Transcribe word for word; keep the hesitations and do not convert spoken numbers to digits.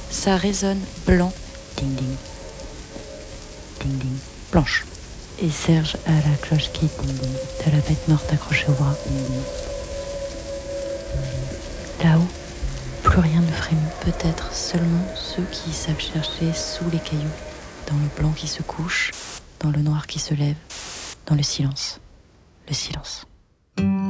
Ça résonne blanc, ding ding, ding ding, blanche. Et Serge a la cloche qui ding ding, de la bête morte accrochée au bras, ding ding. Là-haut, plus rien ne frémit, peut-être seulement ceux qui savent chercher sous les cailloux, dans le blanc qui se couche, dans le noir qui se lève, dans le silence, le silence.